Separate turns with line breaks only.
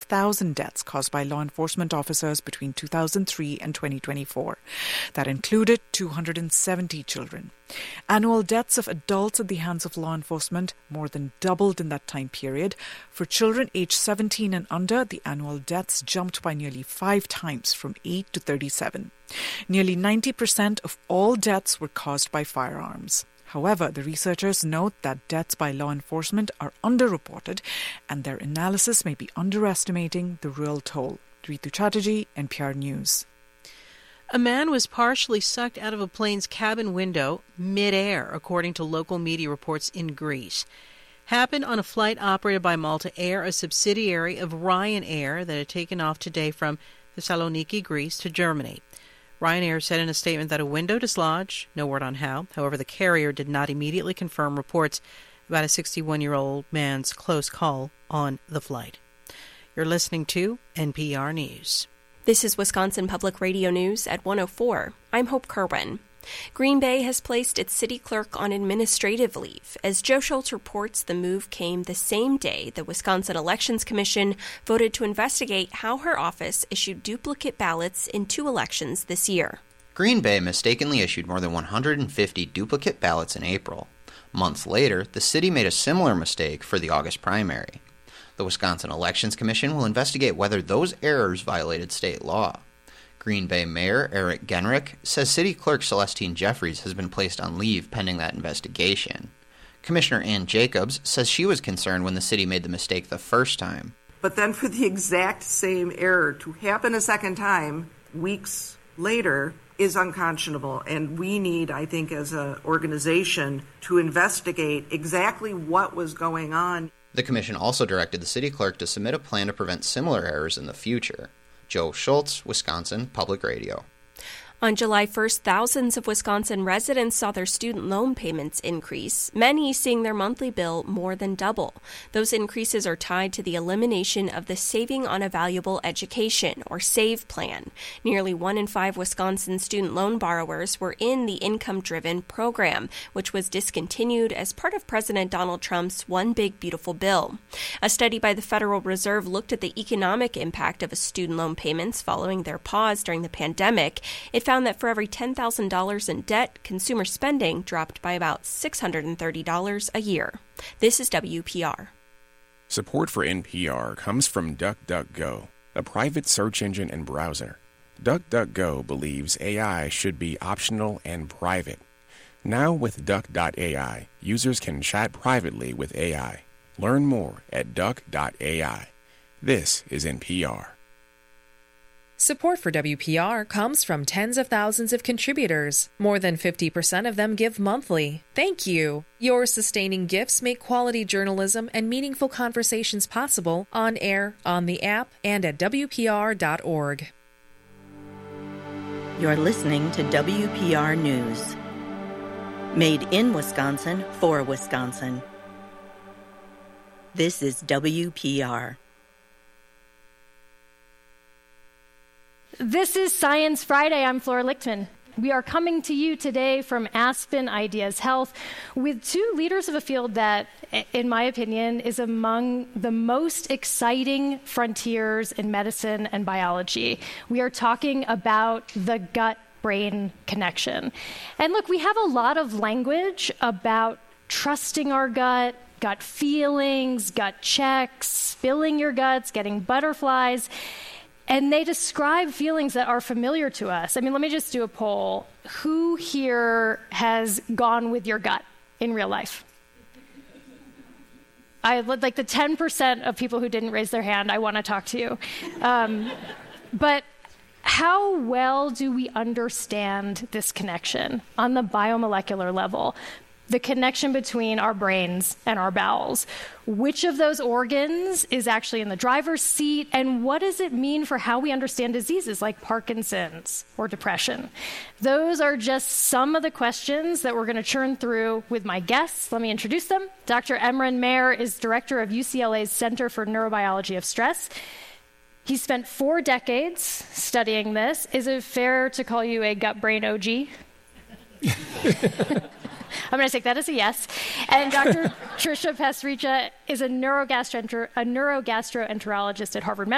8,000 deaths caused by law enforcement officers between 2003 and 2024. That included 270 children. Annual deaths of adults at the hands of law enforcement more than doubled in that time period. For children aged 17 and under, the annual deaths jumped by nearly 5 times, from 8 to 37. Nearly 90% of all deaths were caused by firearms. However, the researchers note that deaths by law enforcement are underreported and their analysis may be underestimating the real toll. Ritu Chatterjee, NPR News.
A man was partially sucked out of a plane's cabin window mid-air, according to local media reports in Greece. Happened on a flight operated by Malta Air, a subsidiary of Ryanair that had taken off today from Thessaloniki, Greece, to Germany. Ryanair said in a statement that a window dislodged, no word on how. However, the carrier did not immediately confirm reports about a 61-year-old man's close call on the flight. You're listening to NPR News.
This is Wisconsin Public Radio News at 1:04. I'm Hope Kerwin. Green Bay has placed its city clerk on administrative leave. As Joe Schultz reports, the move came the same day the Wisconsin Elections Commission voted to investigate how her office issued duplicate ballots in 2 elections this year.
Green Bay mistakenly issued more than 150 duplicate ballots in April. Months later, the city made a similar mistake for the August primary. The Wisconsin Elections Commission will investigate whether those errors violated state law. Green Bay Mayor Eric Genrich says City Clerk Celestine Jeffries has been placed on leave pending that investigation. Commissioner Ann Jacobs says she was concerned when the city made the mistake the first time.
But then for the exact same error to happen a second time, weeks later, is unconscionable. And we need, I think, as an organization, to investigate exactly what was going on.
The commission also directed the city clerk to submit a plan to prevent similar errors in the future. Joe Schultz, Wisconsin Public Radio.
On July 1st, thousands of Wisconsin residents saw their student loan payments increase, many seeing their monthly bill more than double. Those increases are tied to the elimination of the Saving on a Valuable Education, or SAVE plan. Nearly 1 in 5 Wisconsin student loan borrowers were in the income-driven program, which was discontinued as part of President Donald Trump's One Big Beautiful Bill. A study by the Federal Reserve looked at the economic impact of student loan payments following their pause during the pandemic. It found that for every $10,000 in debt, consumer spending dropped by about $630 a year. This is WPR.
Support for NPR comes from DuckDuckGo, a private search engine and browser. DuckDuckGo believes AI should be optional and private. Now with Duck.ai, users can chat privately with AI. Learn more at Duck.ai. This is NPR.
Support for WPR comes from tens of thousands of contributors. More than 50% of them give monthly. Thank you. Your sustaining gifts make quality journalism and meaningful conversations possible on air, on the app, and at WPR.org.
You're listening to WPR News. Made in Wisconsin for Wisconsin. This is WPR.
This is Science Friday. I'm Flora Lichtman. We are coming to you today from Aspen Ideas Health with 2 leaders of a field that, in my opinion, is among the most exciting frontiers in medicine and biology. We are talking about the gut-brain connection. And look, we have a lot of language about trusting our gut feelings, gut checks, spilling your guts, getting butterflies. And they describe feelings that are familiar to us. I mean, let me just do a poll. Who here has gone with your gut in real life? Like the 10% of people who didn't raise their hand, I want to talk to you. But how well do we understand this connection on the biomolecular level? The connection between our brains and our bowels. Which of those organs is actually in the driver's seat, and what does it mean for how we understand diseases like Parkinson's or depression? Those are just some of the questions that we're going to churn through with my guests. Let me introduce them. Dr. Emran Meir is director of UCLA's Center for Neurobiology of Stress. He spent 4 decades studying this. Is it fair to call you a gut-brain OG? I'm going to take that as a yes. And Dr. Trisha Pasricha is a neurogastroenterologist at Harvard Medical